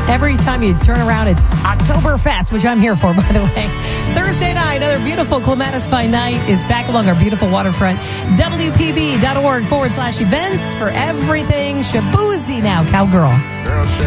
Every time you turn around, it's Oktoberfest, which I'm here for, by the way. Thursday night, another beautiful Clematis by Night is back along our beautiful waterfront. WPB.org/events for everything Shaboozey now, cowgirl. Girl,